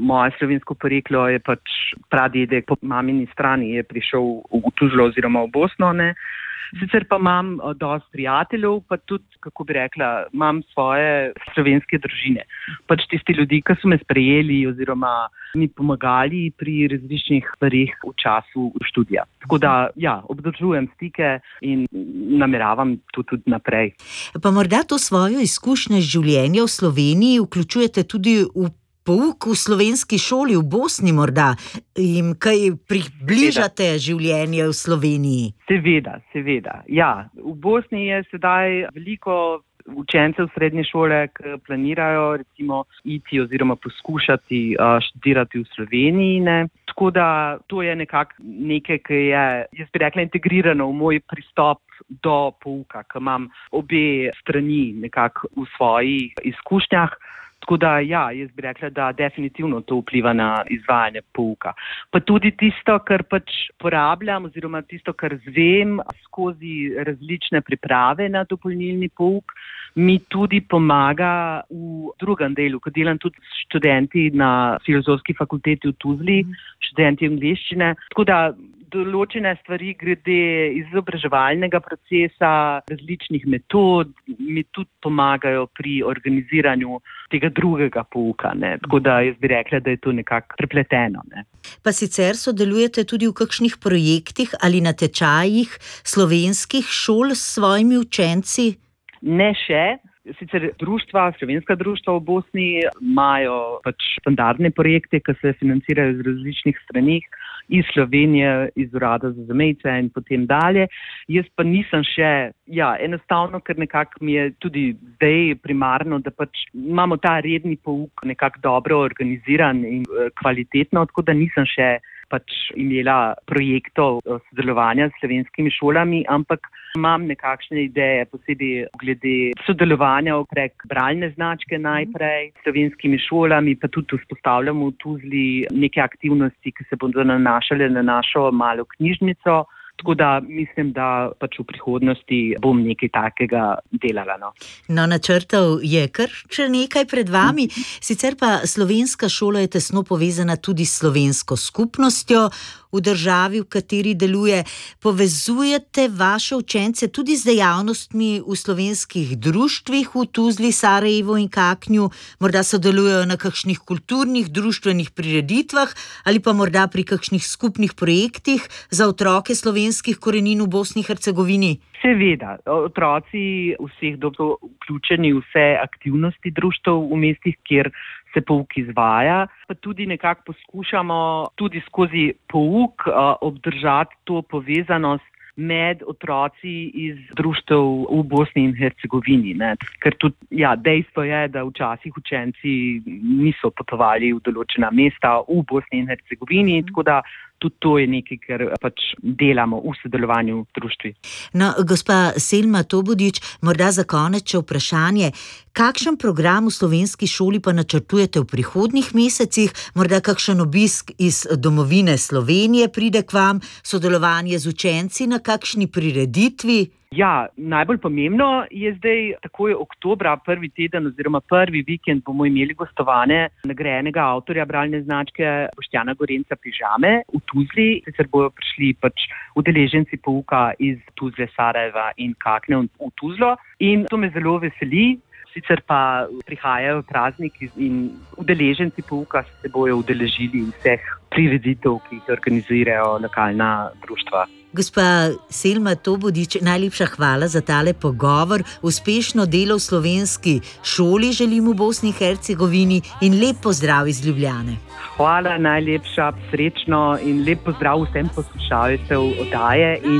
moje slovensko poreklo je pač pradedek po mamini strani je prišel v Tuzlo oziroma v Bosno, ne. Sicer pa imam dosti prijateljev, pa tudi, kako bi rekla, imam svoje slovenske družine. Pač tisti ljudi, ki so me sprejeli oziroma mi pomagali pri različnih stvareh v času študija. Tako da, ja, obdržujem stike in nameravam to tudi naprej. Pa morda to svojo izkušnjo življenja v Sloveniji vključujete tudi v pouk v slovenski šoli v Bosni morda, jim kaj približate življenje v Sloveniji? Seveda. Ja, v Bosni je sedaj veliko učencev srednje šole, ki planirajo recimo iti oziroma poskušati študirati v Sloveniji, ne. Tako da to je nekako nekaj, ki je, jaz bi rekla, integrirano v moj pristop do pouka, ki imam obe strani nekako v svojih izkušnjah. Tako da, ja, jaz bi rekla, da definitivno to vpliva na izvajanje pouka. Pa tudi tisto, kar pač porabljam oziroma tisto, kar zvem skozi različne priprave na dopolnilni pouk, mi tudi pomaga v drugem delu, ko delam tudi s študenti na Filozofski fakulteti v Tuzli, študenti angleščine. Tako da določene stvari glede izobraževalnega procesa, različnih metod mi tudi pomagajo pri organiziranju tega drugega pouka, ne. Tako da jaz bi rekla, da je to nekako prepleteno, ne. Pa sicer sodelujete tudi v kakšnih projektih ali na tečajih slovenskih šol s svojimi učenci? Ne še. Sicer slovenska društva v Bosni imajo pač standardne projekte, ki se financirajo z različnih stranih, iz Slovenije, iz Urada za zamejce in potem dalje. Jaz pa nisem še, enostavno, ker nekako mi je tudi zdaj primarno, da pač imamo ta redni pouk nekako dobro organiziran in kvalitetno, tako da nisem še pač imela projektov sodelovanja s slovenskimi šolami, ampak imam nekakšne ideje, posebej glede sodelovanja prek bralne značke najprej s slovenskimi šolami, pa tudi vzpostavljamo v Tuzli neke aktivnosti, ki se bodo nanašale na našo malo knjižnico. Tako da mislim, da pač v prihodnosti bom nekaj takega delala. No, načrtov je kar nekaj pred vami. Sicer pa slovenska šola je tesno povezana tudi s slovensko skupnostjo v državi, v kateri deluje. Povezujete vaše učence tudi z dejavnostmi v slovenskih društvih v Tuzli, Sarajevu in Kaknju? Morda sodelujejo na kakšnih kulturnih, društvenih prireditvah ali pa morda pri kakšnih skupnih projektih za otroke slovenskih korenin v Bosni in Hercegovini? Seveda, otroci vseh dob so vključeni v vse aktivnosti društev v mestih, kjer se pouk izvaja, pa tudi nekako poskušamo tudi skozi pouk obdržati to povezanost med otroci iz društev v Bosni in Hercegovini, ne. Ker tudi, dejstvo je, da včasih učenci niso potovali v določena mesta v Bosni in Hercegovini, tako da tudi to je nekaj, kar pač delamo v sodelovanju v društvi. No, gospa Selma Tobodič, morda za konec še vprašanje. Kakšen program v slovenski šoli pa načrtujete v prihodnjih mesecih? Morda kakšen obisk iz domovine Slovenije pride k vam, sodelovanje z učenci na kakšni prireditvi? Ja, najbolj pomembno je zdaj takoj oktobra, prvi teden oziroma prvi vikend bomo imeli gostovanje nagrajenega avtorja bralne značke Boštjana Gorenca Pižame v Tuzli. Sicer bojo prišli pač udeleženci pouka iz Tuzle, Sarajeva in Kakne v Tuzlo in to me zelo veseli. Sicer pa prihajajo prazniki in udeleženci pouka se bojo udeležili vseh prireditev, ki jih organizirajo lokalna društva. Gospa Selma Tobodič, najlepša hvala za tale pogovor. Uspešno delo v slovenski šoli želim v Bosni in Hercegovini in lep pozdrav iz Ljubljane. Hvala, najlepša, srečno in lep pozdrav vsem poslušalcev oddaje.